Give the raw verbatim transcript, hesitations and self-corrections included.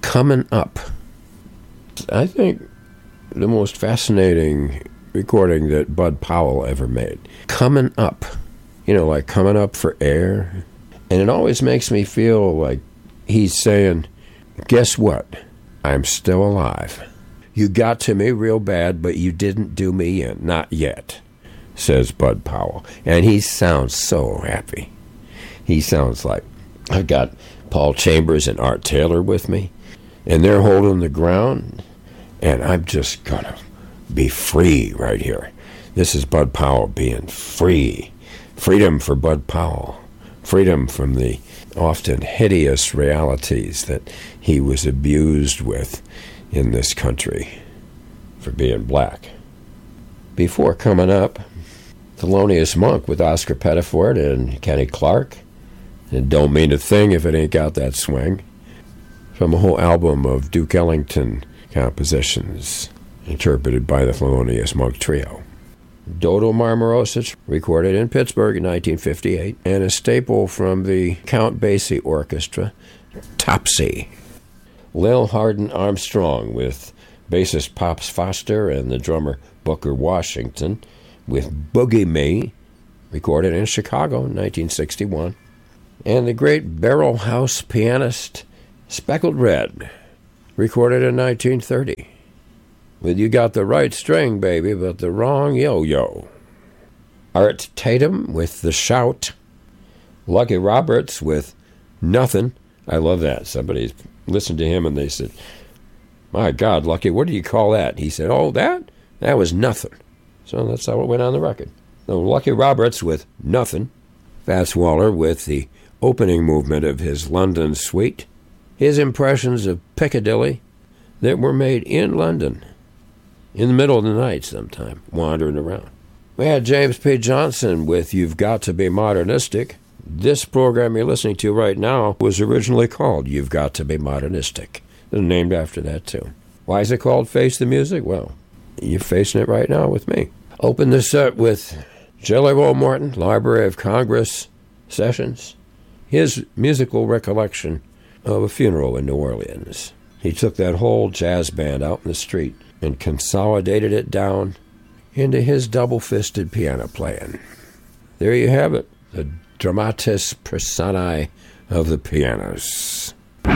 Coming Up. I think the most fascinating recording that Bud Powell ever made. Coming Up. You know, like coming up for air. And it always makes me feel like he's saying, guess what? I'm still alive. You got to me real bad, but you didn't do me in. Not yet, says Bud Powell. And he sounds so happy. He sounds like, I've got Paul Chambers and Art Taylor with me, and they're holding the ground, and I'm just going to be free right here. This is Bud Powell being free. Freedom for Bud Powell. Freedom from the often hideous realities that he was abused with in this country for being black. Before Coming Up, Thelonious Monk with Oscar Pettiford and Kenny Clark, and Don't Mean a Thing If It Ain't Got That Swing, from a whole album of Duke Ellington compositions interpreted by the Thelonious Monk Trio. Dodo Marmorosich, recorded in Pittsburgh in nineteen fifty-eight, and a staple from the Count Basie Orchestra, Topsy. Lil Hardin Armstrong with bassist Pops Foster and the drummer Booker Washington with Boogie Me, recorded in Chicago in nineteen sixty-one. And the great Barrel House pianist Speckled Red, recorded in nineteen thirty. With You Got the Right String, Baby, but the Wrong Yo-Yo. Art Tatum with The Shout. Lucky Roberts with Nothing. I love that. Somebody listened to him and they said, my God, Lucky, what do you call that? He said, oh, that? That was nothing. So that's how it went on the record. So Lucky Roberts with Nothing. Fats Waller with the opening movement of his London Suite. His impressions of Piccadilly that were made in London. In the middle of the night sometime, wandering around. We had James P. Johnson with You've Got to Be Modernistic. This program you're listening to right now was originally called You've Got to Be Modernistic. It's named after that, too. Why is it called Face the Music? Well, you're facing it right now with me. Open this up with Jelly Roll Morton, Library of Congress Sessions. His musical recollection of a funeral in New Orleans. He took that whole jazz band out in the street and consolidated it down into his double-fisted piano playing. There you have it, the dramatis personae of the pianos.